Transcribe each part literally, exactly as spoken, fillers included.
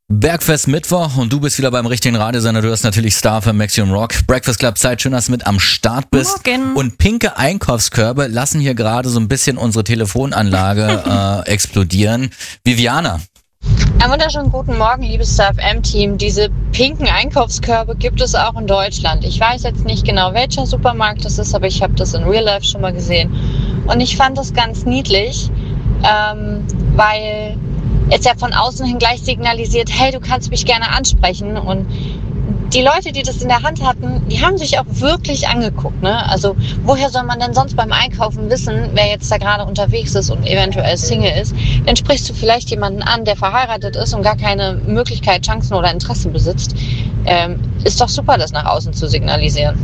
Bergfest Mittwoch und du bist wieder beim richtigen Radiosender. Du hast natürlich Star für Maximum Rock. Breakfast Club Zeit, schön, dass du mit am Start bist. Morgen. Und pinke Einkaufskörbe lassen hier gerade so ein bisschen unsere Telefonanlage äh, explodieren. Viviana. Einen wunderschönen guten Morgen, liebes Star F M-Team. Diese pinken Einkaufskörbe gibt es auch in Deutschland. Ich weiß jetzt nicht genau, welcher Supermarkt das ist, aber ich habe das in Real Life schon mal gesehen. Und ich fand das ganz niedlich, ähm, weil es ja von außen hin gleich signalisiert, hey, du kannst mich gerne ansprechen. Und die Leute, die das in der Hand hatten, die haben sich auch wirklich angeguckt, ne? Also woher soll man denn sonst beim Einkaufen wissen, wer jetzt da gerade unterwegs ist und eventuell Single ist? Dann sprichst du vielleicht jemanden an, der verheiratet ist und gar keine Möglichkeit, Chancen oder Interessen besitzt. Ähm, ist doch super, das nach außen zu signalisieren.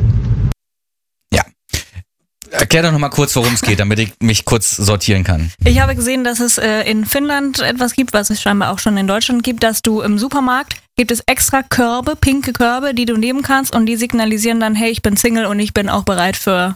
Erklär doch noch mal kurz, worum es geht, damit ich mich kurz sortieren kann. Ich habe gesehen, dass es äh, in Finnland etwas gibt, was es scheinbar auch schon in Deutschland gibt, dass du im Supermarkt gibt es extra Körbe, pinke Körbe, die du nehmen kannst und die signalisieren dann, hey, ich bin Single und ich bin auch bereit für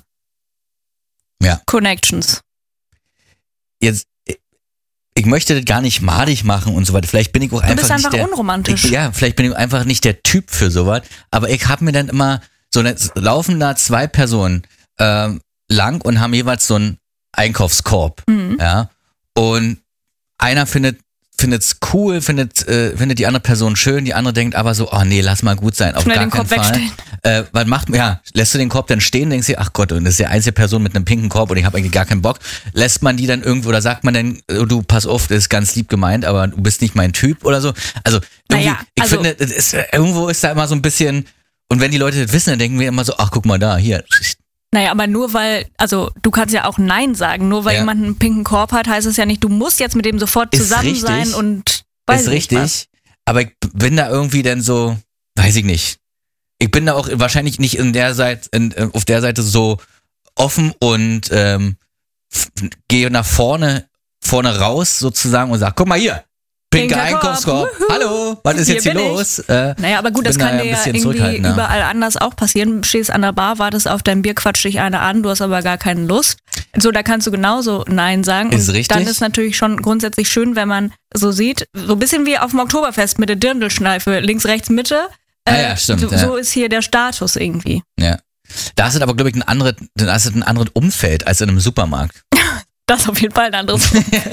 ja. Connections. Jetzt, ich möchte das gar nicht madig machen und so weiter. Vielleicht bin ich auch du einfach bist einfach nicht der, unromantisch. Ich, ja, vielleicht bin ich einfach nicht der Typ für sowas. Aber ich habe mir dann immer so, laufen da zwei Personen ähm, lang und haben jeweils so einen Einkaufskorb, mhm. ja, und einer findet findet's cool, findet äh, findet die andere Person schön, die andere denkt aber so, oh nee, lass mal gut sein, auf Schnell gar den keinen Korb Fall. wegstellen. Äh, was macht man? Ja, lässt du den Korb dann stehen, denkst du, ach Gott, und das ist die einzige Person mit einem pinken Korb und ich habe eigentlich gar keinen Bock. Lässt man die dann irgendwo oder sagt man dann, du pass auf, das ist ganz lieb gemeint, aber du bist nicht mein Typ oder so? Also irgendwie, naja, ich also, finde, das ist, irgendwo ist da immer so ein bisschen, und wenn die Leute das wissen, dann denken wir immer so, ach guck mal da, hier. Naja, aber nur weil, also du kannst ja auch Nein sagen, nur weil ja. jemand einen pinken Korb hat, heißt es ja nicht, du musst jetzt mit dem sofort zusammen ist sein und weiß Ist nicht richtig, was. Aber ich bin da irgendwie dann so, weiß ich nicht. Ich bin da auch wahrscheinlich nicht in der Seite, in, auf der Seite so offen und ähm, f- gehe nach vorne, vorne raus sozusagen und sag, guck mal hier, pinker Pinker Einkaufskorb, Korb. hallo, was ist Hier jetzt hier bin ich. los? Äh, Naja, aber gut, das bin da kann ja dir ein ja bisschen irgendwie zurückhaltender. überall anders auch passieren. Du stehst an der Bar, wartest auf dein Bier, quatscht dich eine an, du hast aber gar keine Lust. So, da kannst du genauso Nein sagen. Ist und richtig. Dann ist natürlich schon grundsätzlich schön, wenn man so sieht, so ein bisschen wie auf dem Oktoberfest mit der Dirndlschneife, links, rechts, Mitte. Ah ja, stimmt, So, ja. so ist hier der Status irgendwie. Ja. Da ist es aber, glaube ich, ein anderes, da ist es ein anderes Umfeld als in einem Supermarkt. Das ist auf jeden Fall ein anderes.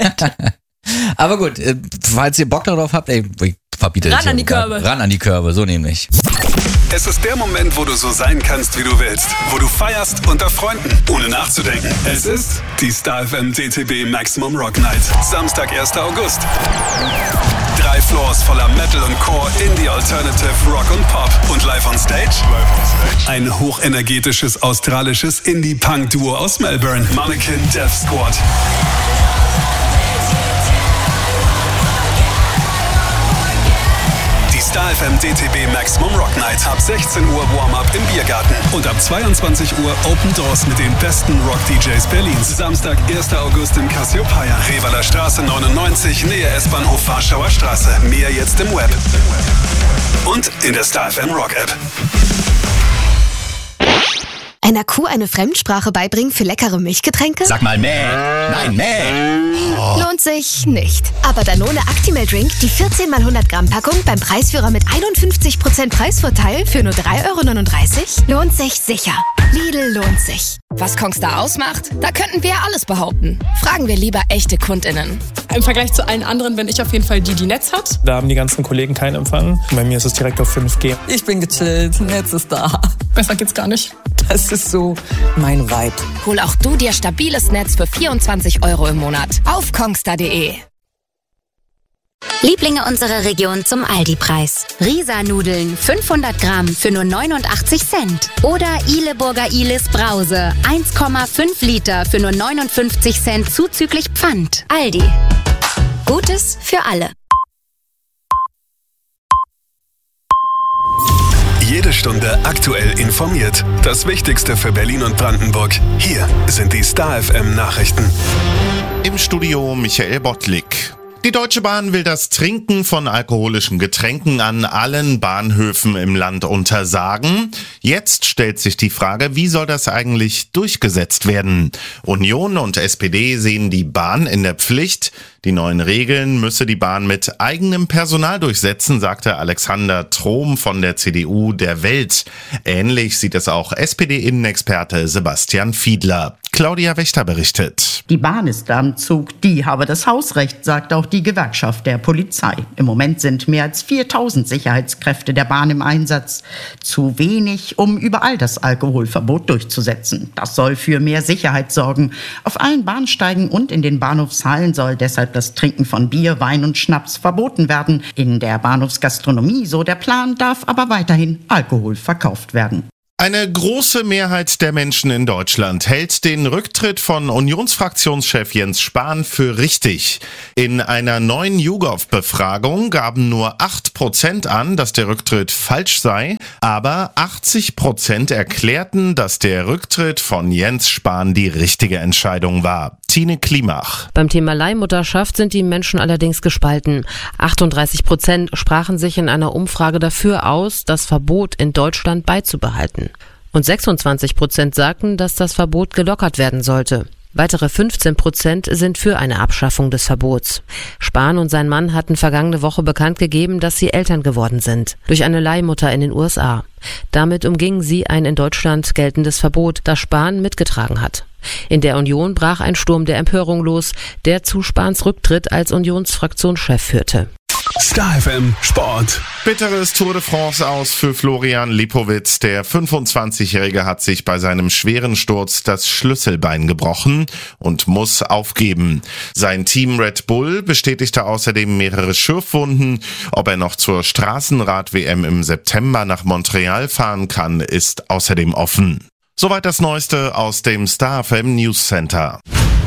Aber gut, äh, falls ihr Bock darauf habt, ey, ich verbiete Ran das ja an die sogar. Körbe. Ran an die Körbe, so nämlich. Es ist der Moment, wo du so sein kannst, wie du willst. Wo du feierst unter Freunden, ohne nachzudenken. Es ist die Star F M D T B Maximum Rock Night. Samstag, erster August. Drei Floors voller Metal und Core, Indie, Alternative, Rock und Pop. Und live on stage? Ein hochenergetisches australisches Indie-Punk-Duo aus Melbourne. Mannequin Death Squad. Star F M D T B Maximum Rock Night. Ab sechzehn Uhr Warm-Up im Biergarten. Und ab zweiundzwanzig Uhr Open Doors mit den besten Rock-D Js Berlins. Samstag, erster August im Cassiopeia. Revaler Straße neunundneunzig, Nähe S-Bahnhof Warschauer Straße. Mehr jetzt im Web. Und in der Star F M Rock App. Einer Kuh eine Fremdsprache beibringen für leckere Milchgetränke? Sag mal mäh. Nein, mäh. Oh. Lohnt sich nicht. Aber Danone Actimel Drink, die vierzehn mal hundert Gramm Packung beim Preisführer mit einundfünfzig Prozent Preisvorteil für nur drei Euro neununddreißig? Lohnt sich sicher. Lidl lohnt sich. Was Kongstar ausmacht? Da könnten wir alles behaupten. Fragen wir lieber echte KundInnen. Im Vergleich zu allen anderen bin ich auf jeden Fall die, die Netz hat. Da haben die ganzen Kollegen keinen Empfang. Bei mir ist es direkt auf fünf G. Ich bin gechillt, Netz ist da. Besser geht's gar nicht. Das ist so mein Vibe. Hol auch du dir stabiles Netz für vierundzwanzig Euro im Monat auf kongstar punkt de. Lieblinge unserer Region zum Aldi-Preis. Risa-Nudeln fünfhundert Gramm für nur neunundachtzig Cent. Oder Ileburger Ilis Brause eins Komma fünf Liter für nur neunundfünfzig Cent zuzüglich Pfand. Aldi. Gutes für alle. Jede Stunde aktuell informiert. Das Wichtigste für Berlin und Brandenburg. Hier sind die Star F M Nachrichten. Im Studio Michael Bottlik. Die Deutsche Bahn will das Trinken von alkoholischen Getränken an allen Bahnhöfen im Land untersagen. Jetzt stellt sich die Frage, wie soll das eigentlich durchgesetzt werden? Union und S P D sehen die Bahn in der Pflicht. Die neuen Regeln müsse die Bahn mit eigenem Personal durchsetzen, sagte Alexander Trom von der C D U der Welt. Ähnlich sieht es auch S P D-Innenexperte Sebastian Fiedler. Claudia Wächter berichtet. Die Bahn ist am Zug, die habe das Hausrecht, sagt auch die Gewerkschaft der Polizei. Im Moment sind mehr als viertausend Sicherheitskräfte der Bahn im Einsatz. Zu wenig, um überall das Alkoholverbot durchzusetzen. Das soll für mehr Sicherheit sorgen. Auf allen Bahnsteigen und in den Bahnhofshallen soll deshalb das Trinken von Bier, Wein und Schnaps verboten werden. In der Bahnhofsgastronomie, so der Plan, darf aber weiterhin Alkohol verkauft werden. Eine große Mehrheit der Menschen in Deutschland hält den Rücktritt von Unionsfraktionschef Jens Spahn für richtig. In einer neuen YouGov-Befragung gaben nur acht Prozent an, dass der Rücktritt falsch sei, aber achtzig Prozent erklärten, dass der Rücktritt von Jens Spahn die richtige Entscheidung war. Tine Klimach. Beim Thema Leihmutterschaft sind die Menschen allerdings gespalten. achtunddreißig Prozent sprachen sich in einer Umfrage dafür aus, das Verbot in Deutschland beizubehalten. Und sechsundzwanzig Prozent sagten, dass das Verbot gelockert werden sollte. Weitere fünfzehn Prozent sind für eine Abschaffung des Verbots. Spahn und sein Mann hatten vergangene Woche bekannt gegeben, dass sie Eltern geworden sind. Durch eine Leihmutter in den U S A. Damit umgingen sie ein in Deutschland geltendes Verbot, das Spahn mitgetragen hat. In der Union brach ein Sturm der Empörung los, der zu Spahns Rücktritt als Unionsfraktionschef führte. Star F M Sport. Bitteres Tour de France aus für Florian Lipowitz. Der fünfundzwanzigjährige hat sich bei seinem schweren Sturz das Schlüsselbein gebrochen und muss aufgeben. Sein Team Red Bull bestätigte außerdem mehrere Schürfwunden. Ob er noch zur Straßenrad-W M im September nach Montreal fahren kann, ist außerdem offen. Soweit das Neueste aus dem Star F M News Center.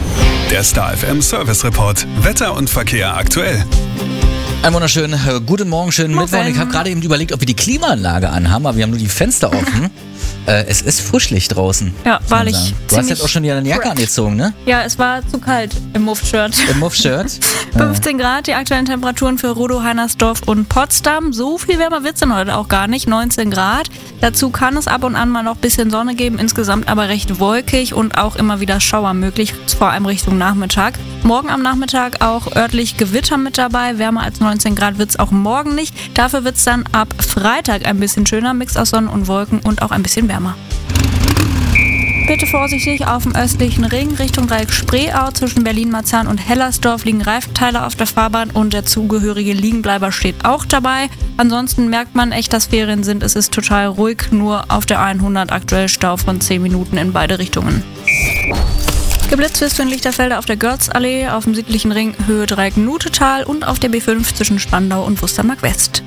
Der Star F M Service Report. Wetter und Verkehr aktuell. Einen wunderschönen äh, guten Morgen, schönen Mittwoch. Ich habe gerade eben überlegt, ob wir die Klimaanlage anhaben, aber wir haben nur die Fenster offen. äh, es ist frischlich draußen. Ja, wahrlich. Du hast jetzt auch schon wieder eine Jacke angezogen, ne? Ja, es war zu kalt im Muff-Shirt. Im Muff-Shirt? fünfzehn Grad, die aktuellen Temperaturen für Rudow, Heinersdorf und Potsdam. So viel wärmer wird es denn heute auch gar nicht, neunzehn Grad. Dazu kann es ab und an mal noch ein bisschen Sonne geben, insgesamt aber recht wolkig und auch immer wieder Schauer möglich, vor allem Richtung Nachmittag. Morgen am Nachmittag auch örtlich Gewitter mit dabei, wärmer als neunzehn Grad wird es auch morgen nicht. Dafür wird es dann ab Freitag ein bisschen schöner, Mix aus Sonne und Wolken und auch ein bisschen wärmer. Bitte vorsichtig auf dem östlichen Ring Richtung Dreieck Spreeau zwischen Berlin-Marzahn und Hellersdorf liegen Reifenteile auf der Fahrbahn und der zugehörige Liegenbleiber steht auch dabei. Ansonsten merkt man echt, dass Ferien sind. Es ist total ruhig, nur auf der hundert aktuell Stau von zehn Minuten in beide Richtungen. Geblitzt wirst du in Lichterfelde auf der Görzallee, auf dem südlichen Ring Höhe Dreieck Nutetal und auf der B fünf zwischen Spandau und Wustermark West.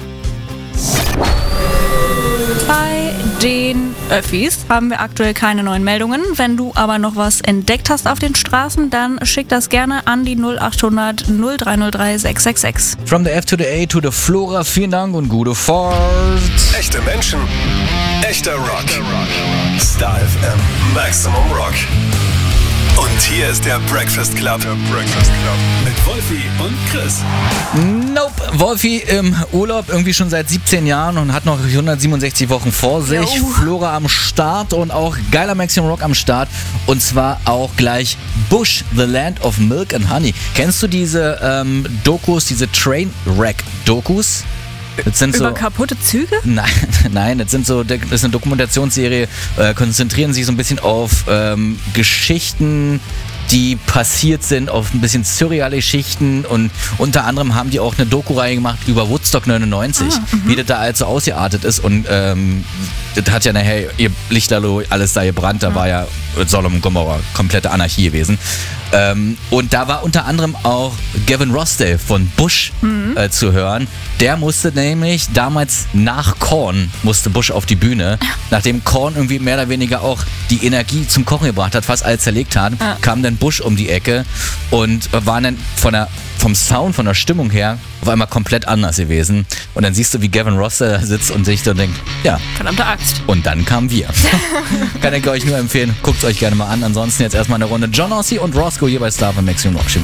Bei den Öffis haben wir aktuell keine neuen Meldungen. Wenn du aber noch was entdeckt hast auf den Straßen, dann schick das gerne an die null achthundert null drei null drei sechs sechs sechs. From the F to the A to the Flora, vielen Dank und gute Fahrt. Echte Menschen, echter Rock. Star F M Maximum Rock. Und hier ist der Breakfast Club. Der Breakfast Club. Mit Wolfi und Chris. Nope. Wolfi im Urlaub irgendwie schon seit siebzehn Jahren und hat noch hundertsiebenundsechzig Wochen vor sich. Jo. Flora am Start und auch geiler Maximum Rock am Start. Und zwar auch gleich Bush, The Land of Milk and Honey. Kennst du diese ähm, Dokus, diese Trainwreck-Dokus? Das sind Über so, kaputte Züge? Nein, nein, das sind so, das ist eine Dokumentationsserie, äh, konzentrieren sich so ein bisschen auf ähm, Geschichten, die passiert sind, auf ein bisschen surreale Geschichten und unter anderem haben die auch eine Doku-Reihe gemacht über Woodstock neunundneunzig, ah, wie das da also ausgeartet ist und ähm, das hat ja nachher ihr Lichterloh alles da gebrannt, da ja. war ja Sodom und Gomorra, komplette Anarchie gewesen. Ähm, und da war unter anderem auch Gavin Rossdale von Bush mhm. äh, zu hören. Der musste nämlich damals nach Korn, musste Bush auf die Bühne, nachdem Korn irgendwie mehr oder weniger auch die Energie zum Kochen gebracht hat, fast alles zerlegt hat, ja. kam dann Bush um die Ecke und war dann von der, vom Sound, von der Stimmung her auf einmal komplett anders gewesen. Und dann siehst du, wie Gavin Rossdale da sitzt und sich so denkt, ja. Verdammte Axt. Und dann kamen wir. Kann ich euch nur empfehlen, guckt es euch gerne mal an. Ansonsten jetzt erstmal eine Runde John Ossie und Roscoe hier bei Star F M Maximum Rock.